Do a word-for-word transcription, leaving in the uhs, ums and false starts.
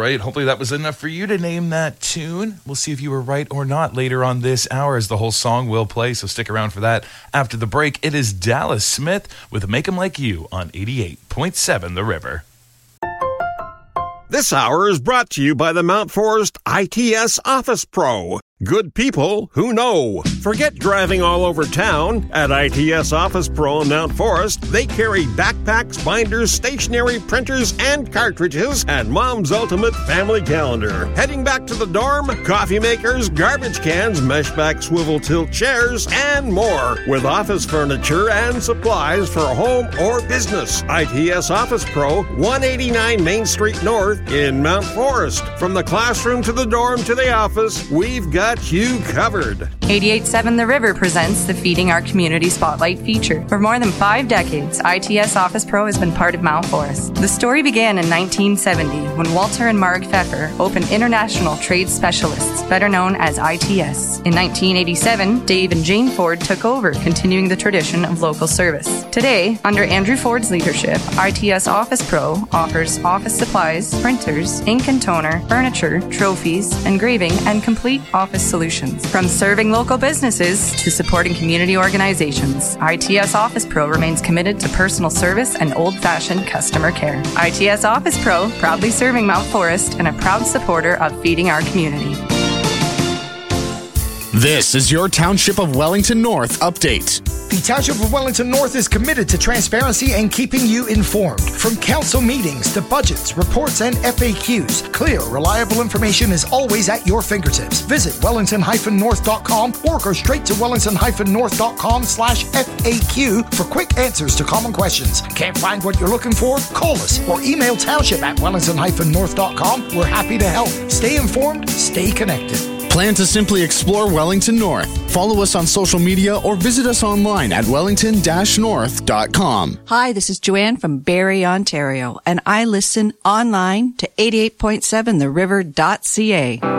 right. Hopefully that was enough for you to name that tune. We'll see if you were right or not later on this hour as the whole song will play, so stick around for that. After the break, it is Dallas Smith with Make 'Em Like You on eighty-eight point seven The River. This hour is brought to you by the Mount Forest I T S Office Pro. Good people who know. Forget driving all over town. At I T S Office Pro in Mount Forest, they carry backpacks, binders, stationery, printers, and cartridges, and Mom's Ultimate Family Calendar. Heading back to the dorm, coffee makers, garbage cans, meshback swivel tilt chairs, and more. With office furniture and supplies for home or business. I T S Office Pro, one eighty-nine Main Street North in Mount Forest. From the classroom to the dorm to the office, we've got you covered. eighty-eight point seven The River presents the Feeding Our Community Spotlight feature. For more than five decades, I T S Office Pro has been part of Mount Forest. The story began in nineteen seventy when Walter and Marg Pfeffer opened International Trade Specialists, better known as I T S. In nineteen eighty-seven, Dave and Jane Ford took over, continuing the tradition of local service. Today, under Andrew Ford's leadership, I T S Office Pro offers office supplies, printers, ink and toner, furniture, trophies, engraving, and complete office solutions. From serving local businesses to supporting community organizations, I T S Office Pro remains committed to personal service and old-fashioned customer care. I T S Office Pro, proudly serving Mount Forest and a proud supporter of Feeding Our Community. This is your Township of Wellington North update. The Township of Wellington North is committed to transparency and keeping you informed. From council meetings to budgets, reports, and F A Qs, clear, reliable information is always at your fingertips. Visit wellington dash north dot com or go straight to wellington dash north dot com slash F A Q for quick answers to common questions. Can't find what you're looking for? Call us or email township at wellington dash north dot com. We're happy to help. Stay informed, stay connected. Plan to simply explore Wellington North. Follow us on social media or visit us online at wellington dash north dot com. Hi, this is Joanne from Barrie, Ontario, and I listen online to eighty-eight point seven the river dot c a.